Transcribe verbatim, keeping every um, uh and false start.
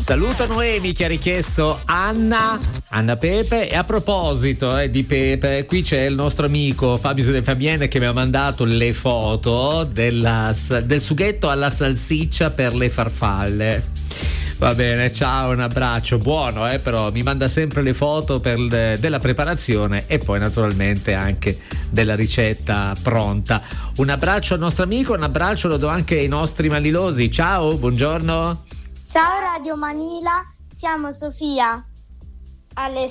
Saluto Noemi che ha richiesto Anna, Anna Pepe. E a proposito eh, di Pepe, qui c'è il nostro amico Fabio De Fabienne che mi ha mandato le foto della, del sughetto alla salsiccia per le farfalle. Va bene, ciao, un abbraccio, buono eh, però mi manda sempre le foto per le, della preparazione e poi naturalmente anche della ricetta pronta. Un abbraccio al nostro amico, un abbraccio lo do anche ai nostri manilosi. Ciao, buongiorno. Ciao Radio Manila, siamo Sofia, Ale-